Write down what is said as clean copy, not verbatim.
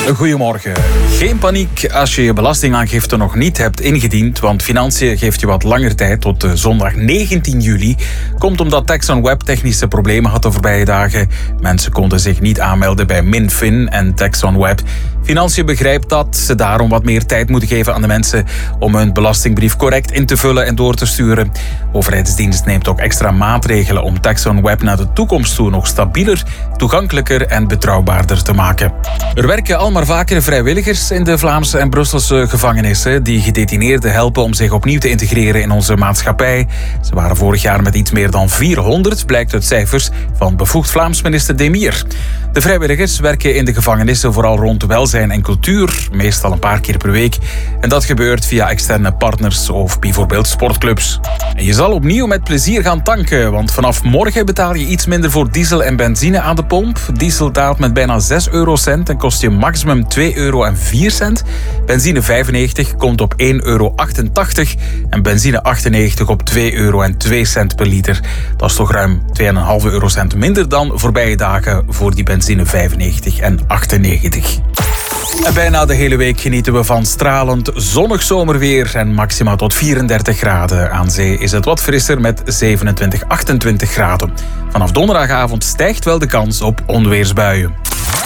Goedemorgen. Geen paniek als je je belastingaangifte nog niet hebt ingediend, want Financiën geeft je wat langer tijd tot zondag 19 juli. Komt omdat TaxOnWeb technische problemen had de voorbije dagen. Mensen konden zich niet aanmelden bij Minfin en TaxOnWeb. Financiën begrijpt dat ze daarom wat meer tijd moeten geven aan de mensen om hun belastingbrief correct in te vullen en door te sturen. Overheidsdienst neemt ook extra maatregelen om TaxOnWeb naar de toekomst toe nog stabieler, toegankelijker en betrouwbaarder te maken. Er werken al maar vaker vrijwilligers in de Vlaamse en Brusselse gevangenissen die gedetineerden helpen om zich opnieuw te integreren in onze maatschappij. Ze waren vorig jaar met iets meer dan 400, blijkt uit cijfers van bevoegd Vlaams minister Demir. De vrijwilligers werken in de gevangenissen vooral rond welzijn en cultuur, meestal een paar keer per week. En dat gebeurt via externe partners of bijvoorbeeld sportclubs. En je zal opnieuw met plezier gaan tanken, want vanaf morgen betaal je iets minder voor diesel en benzine aan de pomp. Diesel daalt met bijna 6 eurocent en kost je maximum 2,04 euro. Benzine 95 komt op 1,88 euro en benzine 98 op 2,02 euro per liter. Dat is toch ruim 2,5 eurocent minder dan voorbije dagen voor die benzine 95 en 98. En bijna de hele week genieten we van stralend zonnig zomerweer en maxima tot 34 graden. Aan zee is het wat frisser met 27, 28 graden. Vanaf donderdagavond stijgt wel de kans op onweersbuien.